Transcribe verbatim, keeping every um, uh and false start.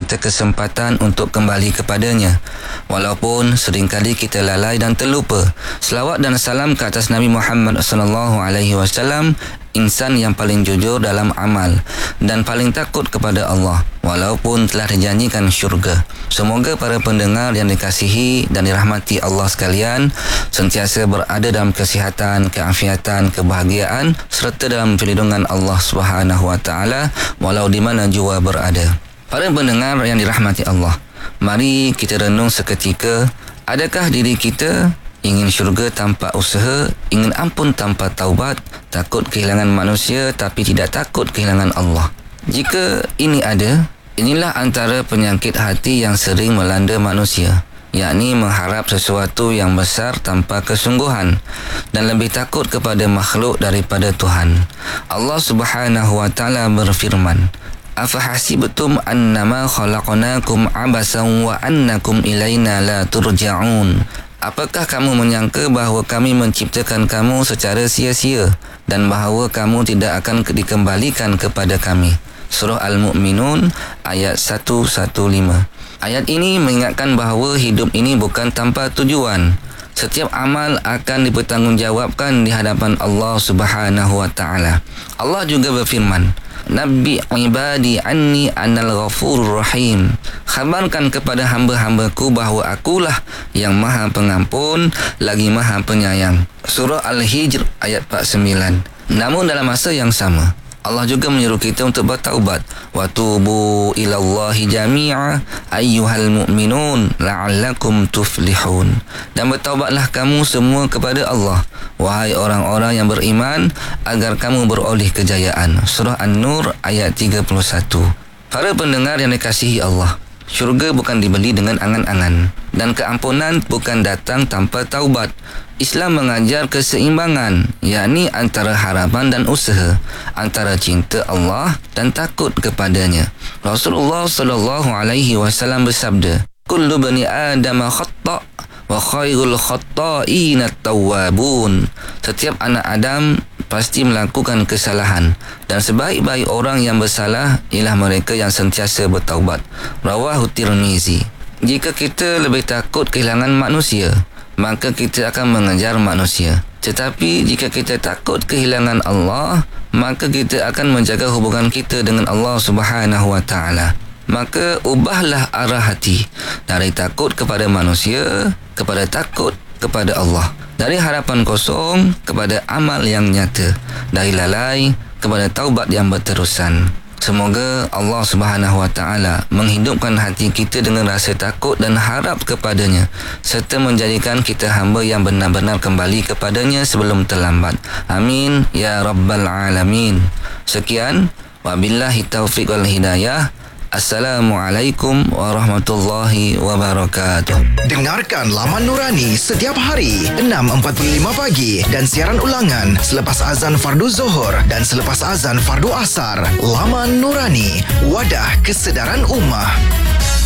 kita kesempatan untuk kembali kepadanya. Walaupun seringkali kita lalai dan terlupa. Selawat dan salam ke atas Nabi Muhammad sallallahu alaihi wasallam, insan yang paling jujur dalam amal dan paling takut kepada Allah walaupun telah dijanjikan syurga. Semoga para pendengar yang dikasihi dan dirahmati Allah sekalian sentiasa berada dalam kesihatan, keafiatan, kebahagiaan serta dalam perlindungan Allah Subhanahu wa taala walau di mana jua berada. Para pendengar yang dirahmati Allah, mari kita renung seketika, adakah diri kita ingin syurga tanpa usaha, ingin ampun tanpa taubat, takut kehilangan manusia tapi tidak takut kehilangan Allah? Jika ini ada, inilah antara penyakit hati yang sering melanda manusia, yakni mengharap sesuatu yang besar tanpa kesungguhan dan lebih takut kepada makhluk daripada Tuhan. Allah Subhanahu wa taala berfirman, "Afahasibtum annama khalaqnakum abasan wa annakum ilaina la turja'un." Apakah kamu menyangka bahawa kami menciptakan kamu secara sia-sia dan bahawa kamu tidak akan dikembalikan kepada kami? Surah Al-Mu'minun ayat seratus lima belas. Ayat ini mengingatkan bahawa hidup ini bukan tanpa tujuan. Setiap amal akan dipertanggungjawabkan di hadapan Allah Subhanahu wa taala. Allah juga berfirman, "Nabbi ibadi anni anal ghafurur rahim." Khabarkan kepada hamba-hambaku bahawa akulah yang maha pengampun lagi maha penyayang. Surah Al-Hijr ayat empat puluh sembilan. Namun dalam masa yang sama, Allah juga menyuruh kita untuk bertaubat. Wa tubu ilallahi jami'a ayyuhal mu'minun la'allakum tuflihun. Dan bertaubatlah kamu semua kepada Allah, wahai orang-orang yang beriman, agar kamu beroleh kejayaan. Surah An-Nur ayat tiga puluh satu. Para pendengar yang dikasihi Allah, syurga bukan dibeli dengan angan-angan dan keampunan bukan datang tanpa taubat. Islam mengajar keseimbangan, yakni antara harapan dan usaha, antara cinta Allah dan takut kepadanya. Rasulullah sallallahu alaihi wasallam bersabda, "Kullu bani Adam khata' wa khairul khata'in at-tawwabun." Setiap anak Adam pasti melakukan kesalahan dan sebaik-baik orang yang bersalah ialah mereka yang sentiasa bertaubat. Rawahu Tirmizi. Jika kita lebih takut kehilangan manusia, maka kita akan mengejar manusia. Tetapi jika kita takut kehilangan Allah, maka kita akan menjaga hubungan kita dengan Allah Subhanahu wa taala. Maka ubahlah arah hati dari takut kepada manusia kepada takut kepada Allah, dari harapan kosong kepada amal yang nyata, dari lalai kepada taubat yang berterusan. Semoga Allah Subhanahu wa taala menghidupkan hati kita dengan rasa takut dan harap kepadanya serta menjadikan kita hamba yang benar-benar kembali kepadanya sebelum terlambat. Amin ya rabbal alamin. Sekian, wabillahi taufiq wal hidayah. Assalamualaikum warahmatullahi wabarakatuh. Dengarkan Laman Nurani setiap hari enam empat puluh lima pagi dan siaran ulangan selepas azan fardu Zuhur dan selepas azan fardu Asar. Laman Nurani, wadah kesedaran ummah.